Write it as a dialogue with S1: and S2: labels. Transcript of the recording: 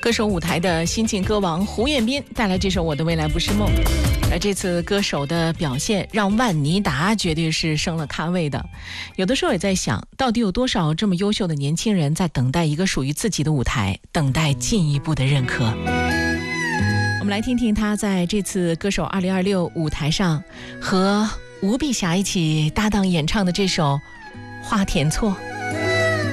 S1: 歌手舞台的新晋歌王胡彦斌带来这首《我的未来不是梦》。而这次歌手的表现让万妮达绝对是升了咖位的。有的时候也在想，到底有多少这么优秀的年轻人在等待一个属于自己的舞台，等待进一步的认可。我们来听听他在这次歌手2026舞台上和吴碧霞一起搭档演唱的这首《花田错》。